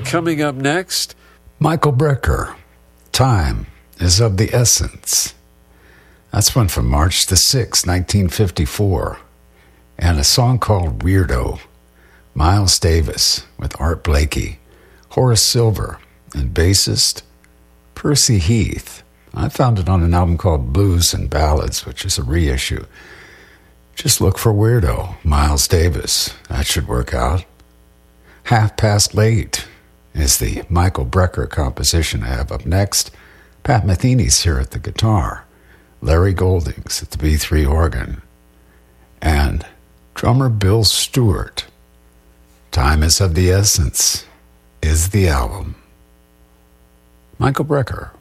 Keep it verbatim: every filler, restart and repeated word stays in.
Coming up next, Michael Brecker, Time is of the Essence. That's one from March the sixth, nineteen fifty-four. And a song called Weirdo, Miles Davis with Art Blakey, Horace Silver, and bassist Percy Heath. I found it on an album called Blues and Ballads, which is a reissue. Just look for Weirdo, Miles Davis. That should work out. Half Past Late is the Michael Brecker composition I have up next. Pat Metheny's here at the guitar. Larry Goldings at the B three organ. And drummer Bill Stewart. Time is of the Essence is the album. Michael Brecker.